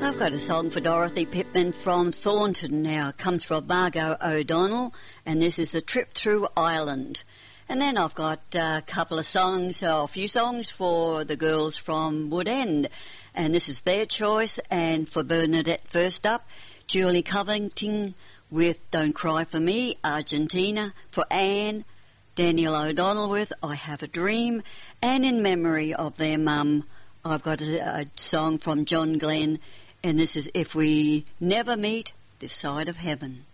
I've got a song for Dorothy Pittman from Thornton now. It comes from Margot O'Donnell, and this is A Trip Through Ireland. And then I've got a couple of songs, a few songs for the girls from Wood End. And this is their choice. And for Bernadette first up, Julie Covington with Don't Cry For Me, Argentina. For Anne, Daniel O'Donnell with I Have a Dream. And in memory of their mum, I've got a song from John Glenn, and this is If We Never Meet This Side of Heaven.